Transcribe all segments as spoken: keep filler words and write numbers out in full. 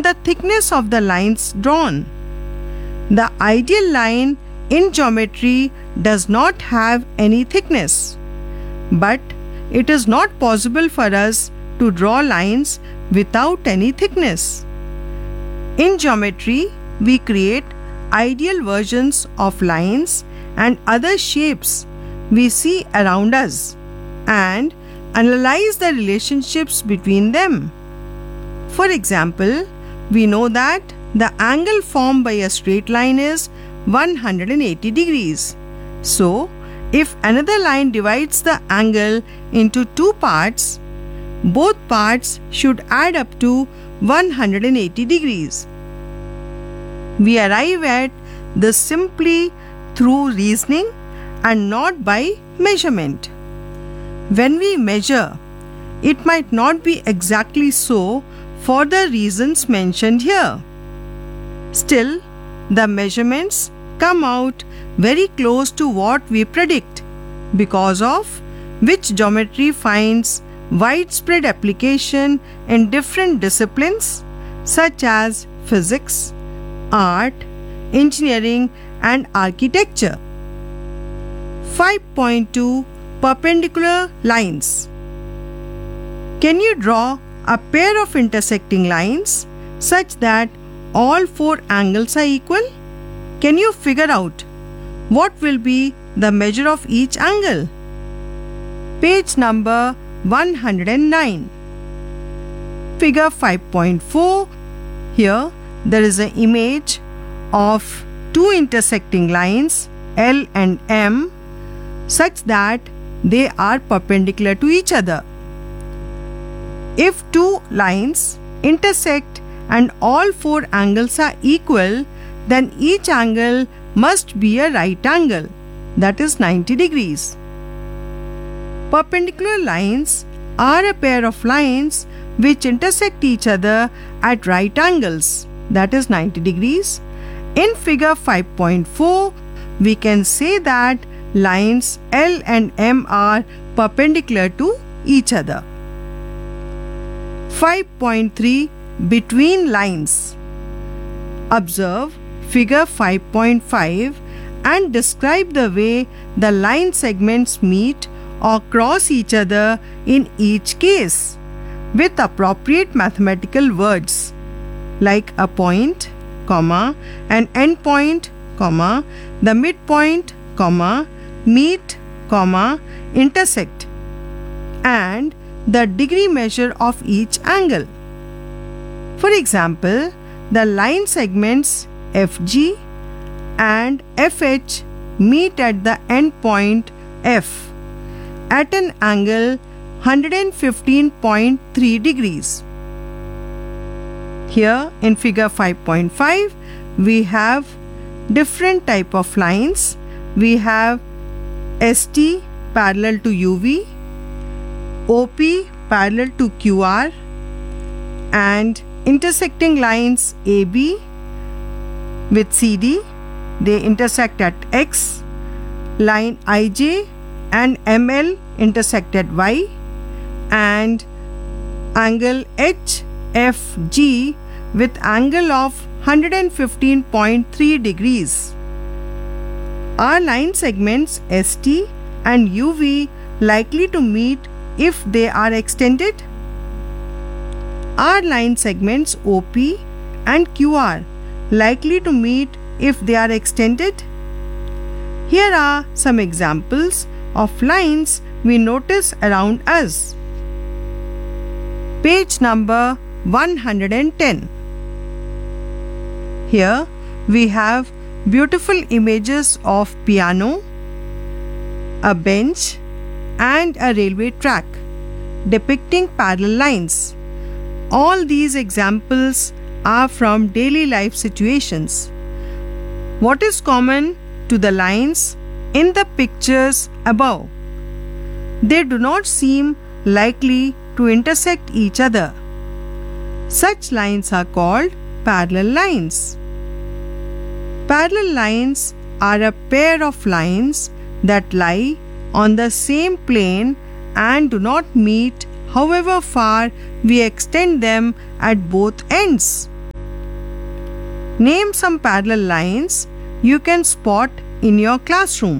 in the thickness of the lines drawn. The ideal line in geometry does not have any thickness, but it is not possible for us to draw lines without any thickness. In geometry, we create ideal versions of lines and other shapes we see around us and analyze the relationships between them. For example, we know that the angle formed by a straight line is one hundred eighty degrees. So, if another line divides the angle into two parts, both parts should add up to one hundred eighty degrees. We arrive at this simply through reasoning and not by measurement. When we measure, it might not be exactly so for the reasons mentioned here. Still, the measurements come out very close to what we predict, because of which geometry finds widespread application in different disciplines such as physics, art, engineering, and architecture. five point two Perpendicular lines. Can you draw a pair of intersecting lines such that all four angles are equal? Can you figure out what will be the measure of each angle? Page number one hundred nine. Figure five point four. Here there is an image of two intersecting lines L and M such that they are perpendicular to each other. If two lines intersect and all four angles are equal, then each angle must be a right angle, that is ninety degrees. Perpendicular lines are a pair of lines which intersect each other at right angles, that is ninety degrees. In figure five point four, we can say that lines L and M are perpendicular to each other. five point three Between lines. Observe figure five point five and describe the way the line segments meet or cross each other in each case with appropriate mathematical words like a point, comma, an end point, comma, the midpoint, comma, meet, comma, intersect, and the degree measure of each angle. For example, the line segments F G and F H meet at the end point F at an angle one hundred fifteen point three degrees. Here in figure five point five, we have different type of lines. We have S T parallel to U V, O P parallel to Q R, and intersecting lines A B with C D. They intersect at X. Line I J and M L intersect at Y, and angle H F G with angle of one hundred fifteen point three degrees. Are line segments S T and U V likely to meet if they are extended? Are line segments O P and Q R likely to meet if they are extended? Here are some examples of lines we notice around us. Page number one hundred ten. Here we have beautiful images of piano, a bench, and a railway track depicting parallel lines. All these examples are from daily life situations. What is common to the lines in the pictures above? They do not seem likely to intersect each other. Such lines are called parallel lines. Parallel lines are a pair of lines that lie on the same plane and do not meet however far we extend them at both ends. Name some parallel lines you can spot in your classroom.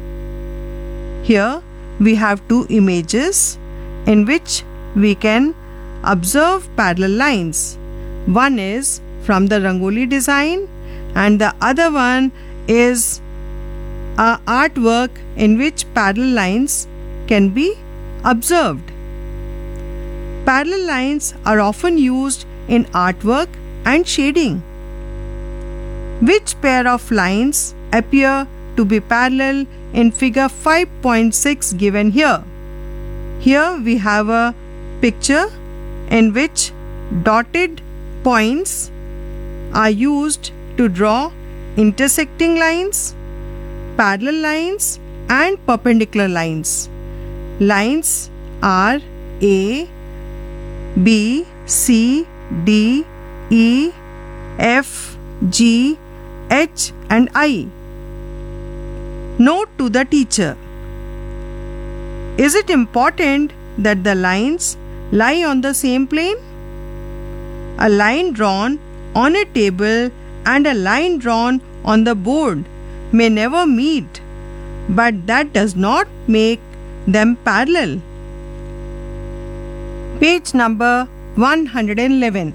Here we have two images in which we can observe parallel lines. One is from the Rangoli design and the other one is a artwork in which parallel lines can be observed. Parallel lines are often used in artwork and shading. Which pair of lines appear to be parallel in figure five point six given here? Here we have a picture in which dotted points are used to draw intersecting lines, parallel lines and perpendicular lines. Lines are A, B, C, D, E, F, G, H and I. Note to the teacher. Is it important that the lines lie on the same plane? A line drawn on a table and a line drawn on the board may never meet, but that does not make them parallel. Page number one hundred eleven.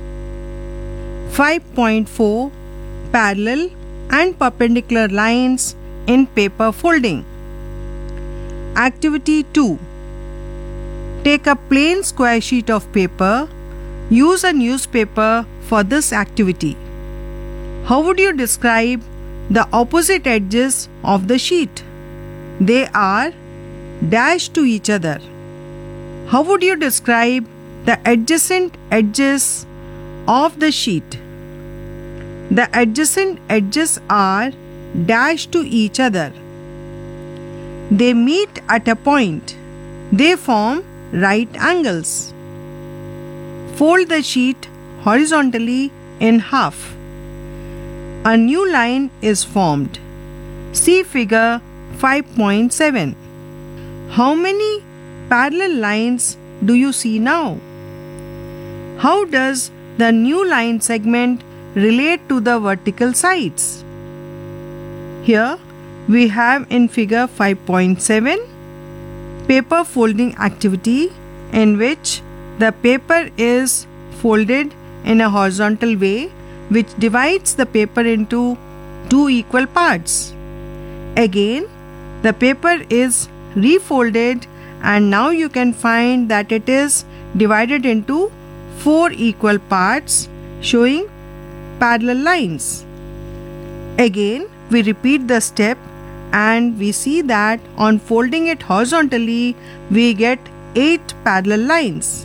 five point four Parallel and perpendicular lines in paper folding. Activity two. Take a plain square sheet of paper. Use a newspaper for this activity. How would you describe the opposite edges of the sheet? They are dashed to each other. How would you describe the adjacent edges of the sheet? The adjacent edges are dashed to each other. They meet at a point. They form right angles. Fold the sheet horizontally in half. A new line is formed. See figure five point seven. How many parallel lines do you see now? How does the new line segment relate to the vertical sides? Here we have in figure five point seven paper folding activity in which the paper is folded in a horizontal way which divides the paper into two equal parts. Again, the paper is refolded and now you can find that it is divided into four equal parts showing parallel lines. Again, we repeat the step and we see that on folding it horizontally, we get eight parallel lines.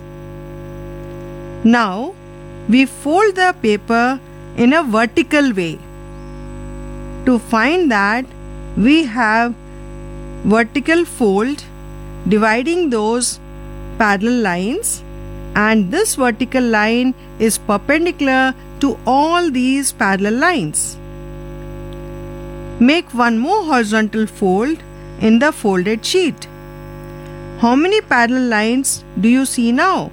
Now, we fold the paper in a vertical way. To find that, we have vertical fold dividing those parallel lines, and this vertical line is perpendicular to all these parallel lines. Make one more horizontal fold in the folded sheet. How many parallel lines do you see now?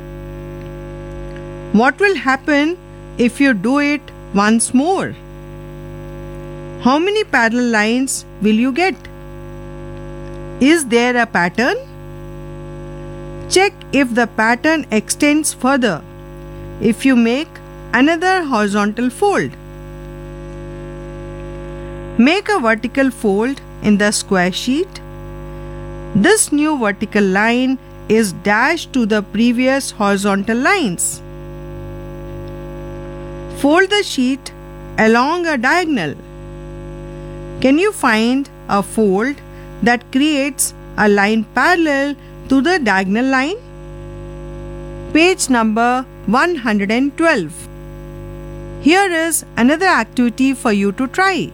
What will happen if you do it once more? How many parallel lines will you get? Is there a pattern? Check if the pattern extends further if you make another horizontal fold. Make a vertical fold in the square sheet. This new vertical line is dashed to the previous horizontal lines. Fold the sheet along a diagonal. Can you find a fold that creates a line parallel to the diagonal line? Page number one hundred twelve. Here is another activity for you to try.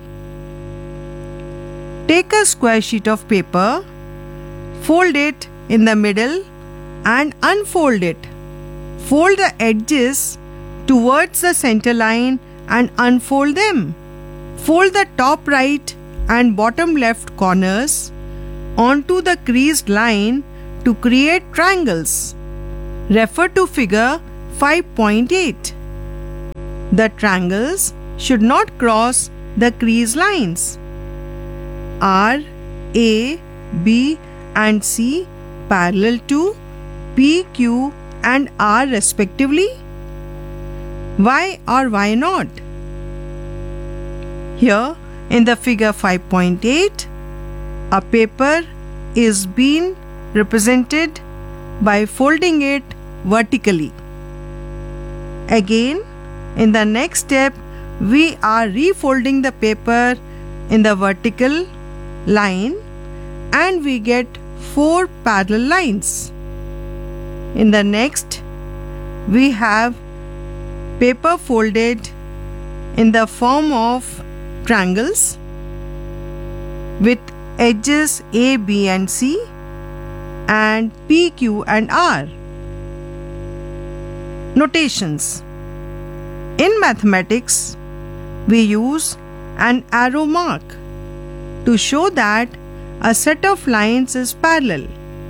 Take a square sheet of paper, fold it in the middle and unfold it. Fold the edges towards the center line and unfold them. Fold the top right and bottom left corners onto the creased line to create triangles. Refer to figure five point eight. The triangles should not cross the crease lines. Are A, B and C parallel to P, Q and R respectively? Why or why not? Here in the figure five point eight, a paper is being represented by folding it vertically. Again, in the next step, we are refolding the paper in the vertical line and we get four parallel lines. In the next, we have paper folded in the form of triangles with edges A, B and C and P, Q and R. Notations. In mathematics, we use an arrow mark to show that a set of lines is parallel.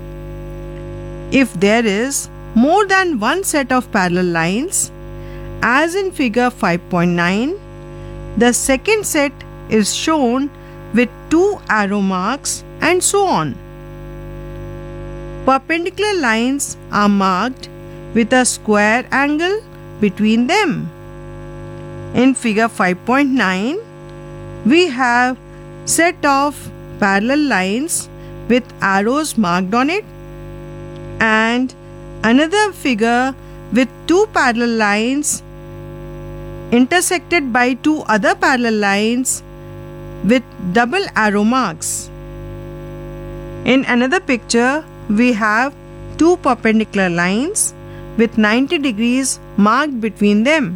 If there is more than one set of parallel lines, as in figure five point nine, the second set is shown with two arrow marks and so on. Perpendicular lines are marked with a square angle between them. In figure five point nine, we have set of parallel lines with arrows marked on it and another figure with two parallel lines intersected by two other parallel lines with double arrow marks. In another picture, we have two perpendicular lines with ninety degrees marked between them.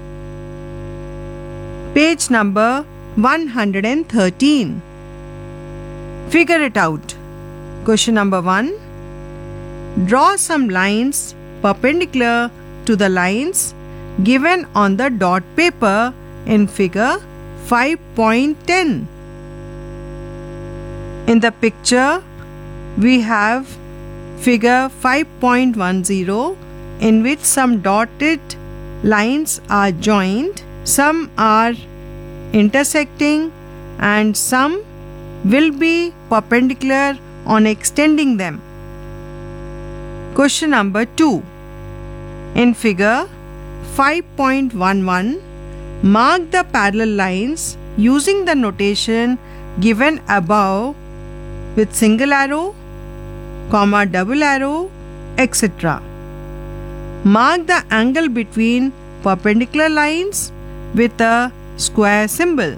Page number one hundred thirteen. Figure it out. Question number one. Draw some lines perpendicular to the lines given on the dot paper in figure five point ten. In the picture, we have figure five point ten in which some dotted lines are joined, some are intersecting and some will be perpendicular on extending them. Question number two. In figure five point eleven, mark the parallel lines using the notation given above with single arrow, comma double arrow, et cetera. Mark the angle between perpendicular lines with a square symbol.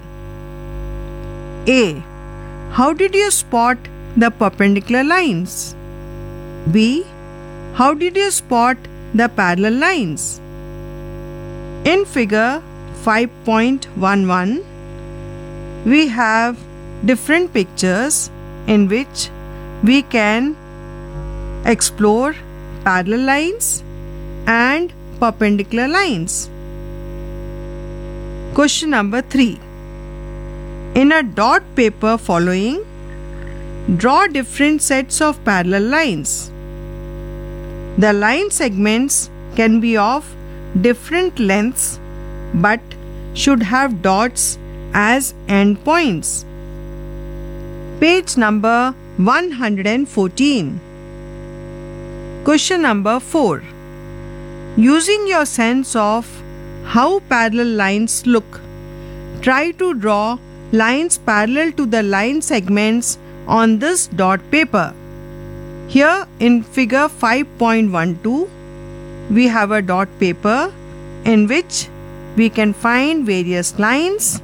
A. How did you spot the perpendicular lines? B. How did you spot the parallel lines? In figure five point eleven, we have different pictures in which we can explore parallel lines and perpendicular lines. Question number three. In a dot paper following, draw different sets of parallel lines. The line segments can be of different lengths but should have dots as endpoints. Page number one hundred fourteen. Question number four. Using your sense of how parallel lines look, try to draw lines parallel to the line segments on this dot paper. Here in figure five point twelve, we have a dot paper in which we can find various lines